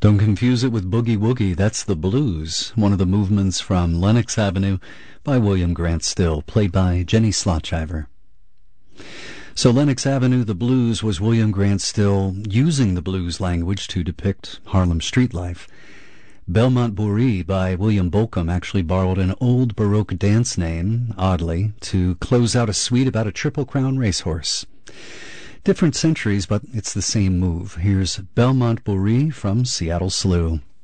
Don't confuse it with Boogie Woogie. That's the blues, one of the movements from Lenox Avenue by William Grant Still, played by Jenny Slotchiver. So Lenox Avenue, the blues, was William Grant Still using the blues language to depict Harlem street life. Belmont Bourrée by William Bolcom actually borrowed an old Baroque dance name, oddly, to close out a suite about a Triple Crown racehorse. Different centuries, but it's the same move. Here's Belmont Bourrée from Seattle Slew.